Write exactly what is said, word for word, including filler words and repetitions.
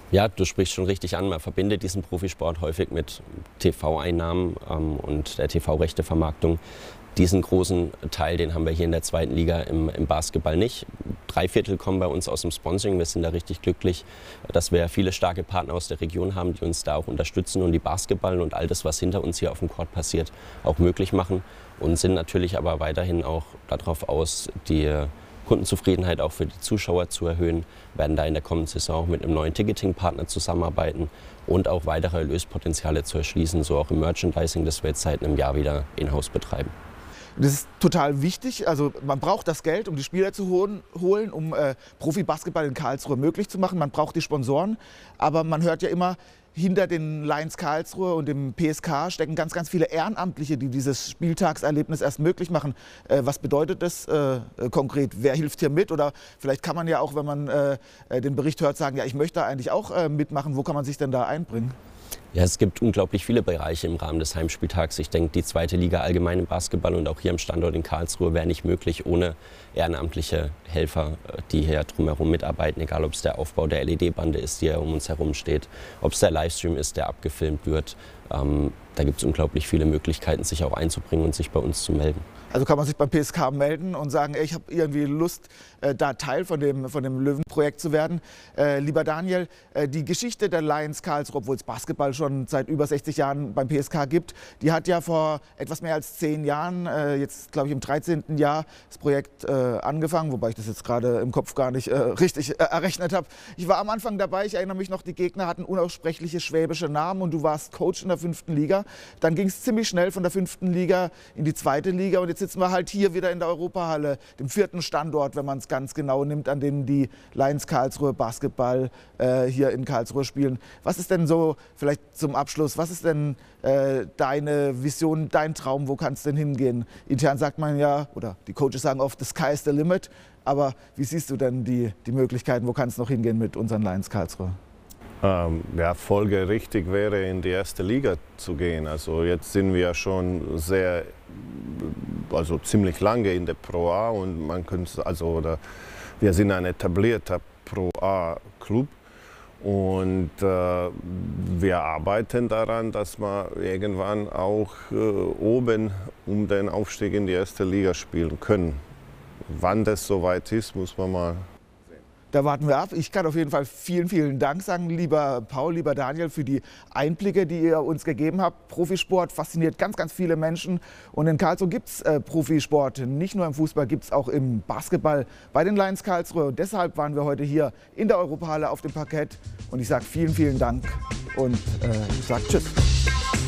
Ja, du sprichst schon richtig an. Man verbindet diesen Profisport häufig mit T V-Einnahmen ähm, und der T V-Rechte-Vermarktung. Diesen großen Teil, den haben wir hier in der zweiten Liga im, im Basketball nicht. Drei Viertel kommen bei uns aus dem Sponsoring. Wir sind da richtig glücklich, dass wir viele starke Partner aus der Region haben, die uns da auch unterstützen und die Basketball und all das, was hinter uns hier auf dem Court passiert, auch möglich machen. Und sind natürlich aber weiterhin auch darauf aus, die Kundenzufriedenheit auch für die Zuschauer zu erhöhen, werden da in der kommenden Saison auch mit einem neuen Ticketing-Partner zusammenarbeiten und auch weitere Erlöspotenziale zu erschließen, so auch im Merchandising, das wir jetzt seit einem Jahr wieder in-house betreiben. Das ist total wichtig. Also man braucht das Geld, um die Spieler zu holen, holen um äh, Profi-Basketball in Karlsruhe möglich zu machen. Man braucht die Sponsoren, aber man hört ja immer, hinter den Lions Karlsruhe und dem P S K stecken ganz, ganz viele Ehrenamtliche, die dieses Spieltagserlebnis erst möglich machen. Äh, was bedeutet das äh, konkret? Wer hilft hier mit? Oder vielleicht kann man ja auch, wenn man äh, den Bericht hört, sagen, ja, ich möchte eigentlich auch äh, mitmachen. Wo kann man sich denn da einbringen? Ja, es gibt unglaublich viele Bereiche im Rahmen des Heimspieltags. Ich denke, die zweite Liga allgemein im Basketball und auch hier am Standort in Karlsruhe wäre nicht möglich ohne ehrenamtliche Helfer, die hier drumherum mitarbeiten, egal ob es der Aufbau der L E D-Bande ist, die ja um uns herum steht, ob es der Livestream ist, der abgefilmt wird. Ähm, da gibt es unglaublich viele Möglichkeiten, sich auch einzubringen und sich bei uns zu melden. Also kann man sich beim P S K melden und sagen, ey, ich habe irgendwie Lust, äh, da Teil von dem, von dem Löwenprojekt zu werden. Äh, lieber Daniel, äh, die Geschichte der Lions Karlsruhe, obwohl es Basketball schon seit über sechzig Jahren beim P S K gibt, die hat ja vor etwas mehr als zehn Jahren, äh, jetzt glaube ich im dreizehnten Jahr, das Projekt äh, angefangen, wobei ich das jetzt gerade im Kopf gar nicht äh, richtig äh, errechnet habe. Ich war am Anfang dabei, ich erinnere mich noch, die Gegner hatten unaussprechliche schwäbische Namen und du warst Coach in der fünften Liga. Dann ging es ziemlich schnell von der fünften Liga in die zweite Liga und jetzt sitzen wir halt hier wieder in der Europahalle, dem vierten Standort, wenn man es ganz genau nimmt, an dem die Lions Karlsruhe Basketball äh, hier in Karlsruhe spielen. Was ist denn so, vielleicht zum Abschluss, was ist denn äh, deine Vision, dein Traum, wo kann es denn hingehen? Intern sagt man ja, oder die Coaches sagen oft, the sky is the limit, aber wie siehst du denn die, die Möglichkeiten, wo kann es noch hingehen mit unseren Lions Karlsruhe? Ähm, ja, folgerichtig wäre, in die erste Liga zu gehen. Also jetzt sind wir schon sehr, also ziemlich lange in der Pro A und man könnte, also oder wir sind ein etablierter Pro A Club und äh, wir arbeiten daran, dass wir irgendwann auch äh, oben um den Aufstieg in die erste Liga spielen können. Wann das soweit ist, muss man mal. Da warten wir ab. Ich kann auf jeden Fall vielen, vielen Dank sagen, lieber Paul, lieber Daniel, für die Einblicke, die ihr uns gegeben habt. Profisport fasziniert ganz, ganz viele Menschen. Und in Karlsruhe gibt es äh, Profisport. Nicht nur im Fußball, gibt es auch im Basketball bei den Lions Karlsruhe. Und deshalb waren wir heute hier in der Europahalle auf dem Parkett. Und ich sage vielen, vielen Dank und äh, ich sage Tschüss.